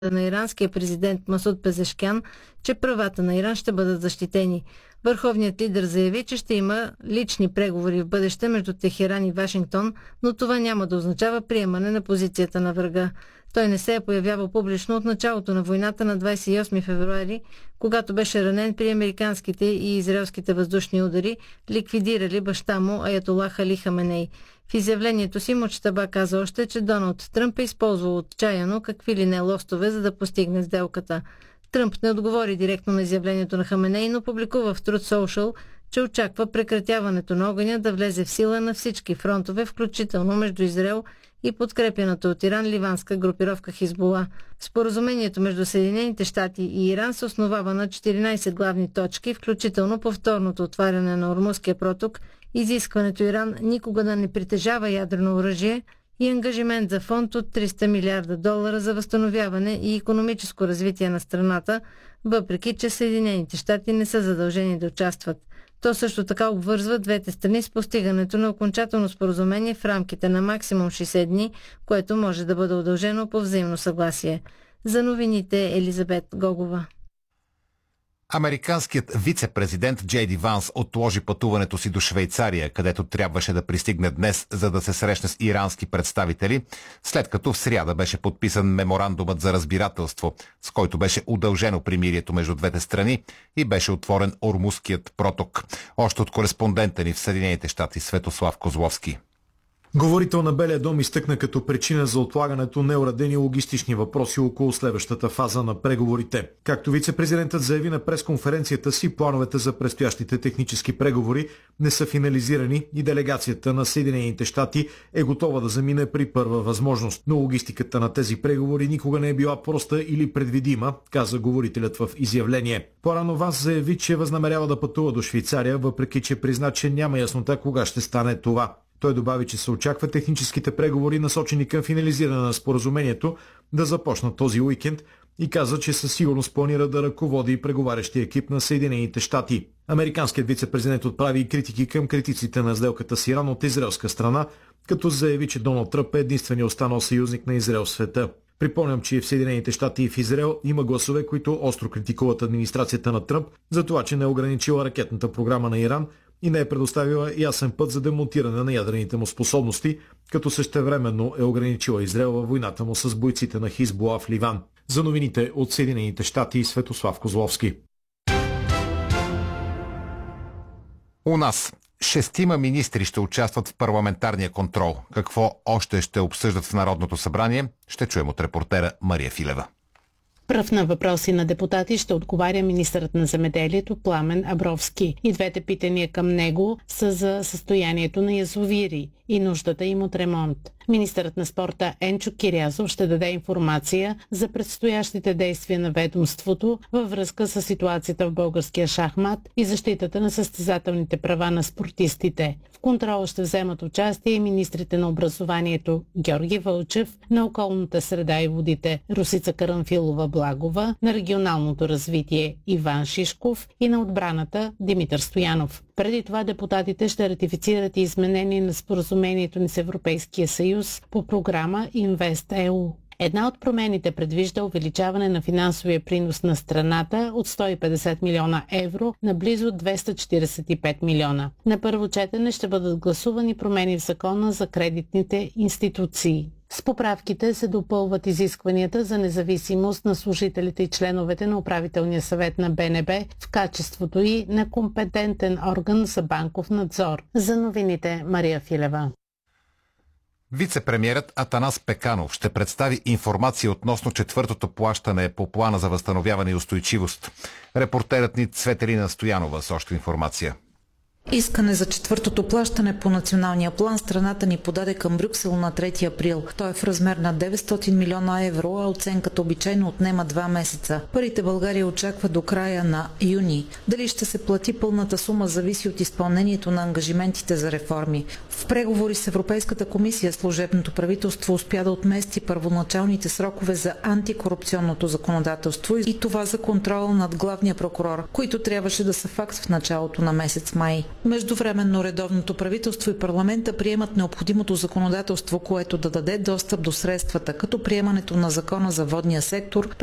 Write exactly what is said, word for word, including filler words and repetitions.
на иранския президент Масуд Пезешкян, че правата на Иран ще бъдат защитени. Върховният лидер заяви, че ще има лични преговори в бъдеще между Техеран и Вашингтон, но това няма да означава приемане на позицията на врага. Той не се е появявал публично от началото на войната на двадесет и осми февруари, когато беше ранен при американските и израелските въздушни удари, ликвидирали баща му Аятолах Али Хаменей. В изявлението си Муджтаба каза още, че Доналд Тръмп е използвал отчаяно какви ли не лостове, за да постигне сделката. Тръмп не отговори директно на изявлението на Хаменей, но публикува в Truth Social, че очаква прекратяването на огъня да влезе в сила на всички фронтове, включително между Израел и подкрепяната от Иран ливанска групировка Хизбула. Споразумението между Съединените щати и Иран се основава на четиринадесет главни точки, включително повторното отваряне на Ормузския проток, изискването Иран никога да не притежава ядрено оръжие и ангажимент за фонд от триста милиарда долара за възстановяване и икономическо развитие на страната, въпреки че Съединените щати не са задължени да участват. То също така обвързва двете страни с постигането на окончателно споразумение в рамките на максимум шейсет дни, което може да бъде удължено по взаимно съгласие. За новините Елизабет Гогова. Американският вице-президент Джей Ди Ванс отложи пътуването си до Швейцария, където трябваше да пристигне днес, за да се срещне с ирански представители, след като в сряда беше подписан меморандумът за разбирателство, с който беше удължено примирието между двете страни и беше отворен Ормузският проток. Още от кореспондента ни в Съединените щати Светослав Козловски. Говорител на Белия дом изтъкна като причина за отлагането неуредени логистични въпроси около следващата фаза на преговорите. Както вице-президентът заяви на пресконференцията си, плановете за предстоящите технически преговори не са финализирани и делегацията на Съединените щати е готова да замине при първа възможност. Но логистиката на тези преговори никога не е била проста или предвидима, каза говорителят в изявление. По-рано Ванс заяви, че възнамерява да пътува до Швейцария, въпреки че призна, че няма яснота кога ще стане това. Той добави, че се очаква техническите преговори, насочени към финализиране на споразумението, да започнат този уикенд и каза, че със сигурност планира да ръководи преговарящия екип на Съединените щати. Американският вице-президент отправи и критики към критиците на сделката с Иран от израелска страна, като заяви, че Доналд Тръмп е единственият останал съюзник на Израел в света. Припомням, че в Съединените щати и в Израел има гласове, които остро критикуват администрацията на Тръмп за това, че не е ограничила ракетната програма на Иран и не е предоставила ясен път за демонтиране на ядрените му способности, като същевременно е ограничила Израел във войната му с бойците на Хизбула в Ливан. За новините от Съединените щати и Светослав Козловски. У нас шестима министри ще участват в парламентарния контрол. Какво още ще обсъждат в Народното събрание, ще чуем от репортера Мария Филева. Пръв на въпроси на депутати ще отговаря министърът на земеделието Пламен Абровски. И двете питания към него са за състоянието на язовири и нуждата им от ремонт. Министърът на спорта Енчо Кирязов ще даде информация за предстоящите действия на ведомството във връзка с ситуацията в българския шахмат и защитата на състезателните права на спортистите. В контрола ще вземат участие и министрите на образованието Георги Вълчев, на околната среда и водите Росица Карамфилова-Благова, на регионалното развитие Иван Шишков и на отбраната Димитър Стоянов. Преди това депутатите ще ратифицират и изменение на споразумението ни с Европейския съюз по програма InvestEU. Една от промените предвижда увеличаване на финансовия принос на страната от сто и петдесет милиона евро на близо двеста четиридесет и пет милиона. На първо четене ще бъдат гласувани промени в закона за кредитните институции. С поправките се допълват изискванията за независимост на служителите и членовете на управителния съвет на Б Н Б в качеството и на компетентен орган за банков надзор. За новините Мария Филева. Вице-премиерът Атанас Пеканов ще представи информация относно четвъртото плащане по плана за възстановяване и устойчивост. Репортерът ни Цветелина Стоянова с още информация. Искане за четвъртото плащане по националния план страната ни подаде към Брюксел на трети април. Той е в размер на деветстотин милиона евро, а оценката обичайно отнема два месеца. Парите България очаква до края на юни. Дали ще се плати пълната сума зависи от изпълнението на ангажиментите за реформи. В преговори с Европейската комисия служебното правителство успя да отмести първоначалните срокове за антикорупционното законодателство и това за контрола над главния прокурор, които трябваше да са факт в началото на месец май. Междувременно редовното правителство и парламента приемат необходимото законодателство, което да даде достъп до средствата, като приемането на закона за водния сектор,